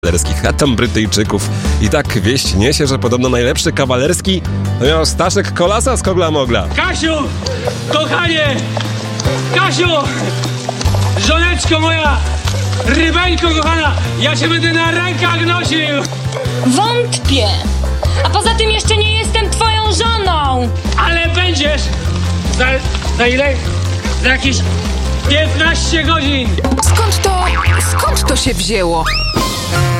kawalerskich, a tam Brytyjczyków. I tak wieść niesie, że podobno najlepszy kawalerski to miał Staszek Kolasa z Kogla Mogla. Kasiu! Kochanie! Kasiu! Żoneczko moja! Rybeńko kochana! Ja cię będę na rękach nosił! Wątpię! A poza tym jeszcze nie jestem twoją żoną! Ale będziesz! Za ile? Za jakieś 15 godzin! Skąd to się wzięło?